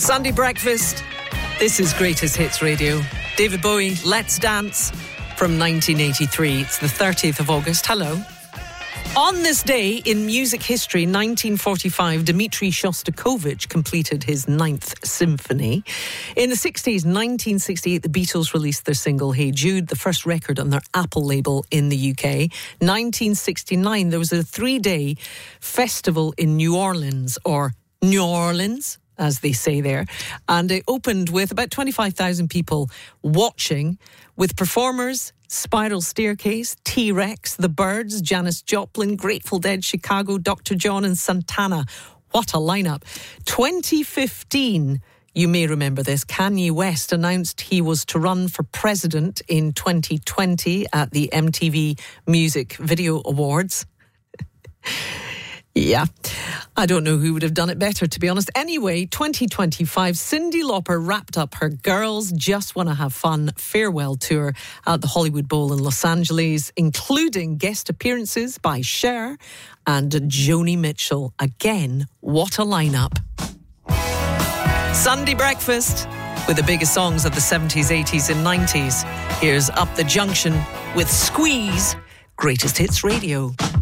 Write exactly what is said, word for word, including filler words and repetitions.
Sunday breakfast. This is Greatest Hits Radio. David Bowie, Let's Dance from nineteen eighty-three. It's the thirtieth of August. Hello. On this day in music history, nineteen forty-five, Dmitri Shostakovich completed his ninth symphony. In the sixties, nineteen sixty-eight, the Beatles released their single Hey Jude, the first record on their Apple label in the U K. nineteen sixty-nine, there was a three-day festival in New Orleans, or New Orleans, as they say there, and it opened with about twenty-five thousand people watching, with performers Spiral Staircase, T-Rex, The Byrds, Janis Joplin, Grateful Dead, Chicago, Doctor John and Santana. What a lineup. twenty fifteen, you may remember this, Kanye West announced he was to run for president in twenty twenty at the M T V Music Video Awards. Yeah, I don't know who would have done it better, to be honest. Anyway, twenty twenty-five, Cyndi Lauper wrapped up her Girls Just Wanna Have Fun farewell tour at the Hollywood Bowl in Los Angeles, including guest appearances by Cher and Joni Mitchell. Again, what a lineup. Sunday breakfast with the biggest songs of the seventies, eighties and nineties. Here's Up the Junction with Squeeze, Greatest Hits Radio.